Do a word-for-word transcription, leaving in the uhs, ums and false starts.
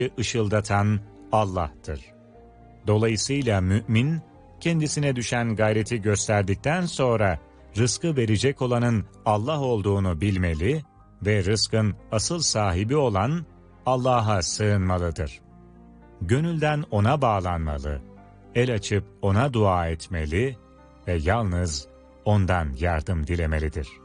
ışıldatan Allah'tır. Dolayısıyla mümin, kendisine düşen gayreti gösterdikten sonra rızkı verecek olanın Allah olduğunu bilmeli ve rızkın asıl sahibi olan Allah'a sığınmalıdır. Gönülden O'na bağlanmalı, el açıp O'na dua etmeli ve yalnız O'ndan yardım dilemelidir.